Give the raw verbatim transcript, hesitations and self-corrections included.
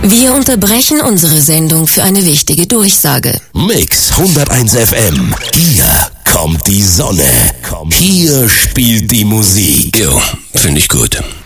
Wir unterbrechen unsere Sendung für eine wichtige Durchsage. Mix hunderteins F M. Hier kommt die Sonne. Hier spielt die Musik. Jo, finde ich gut.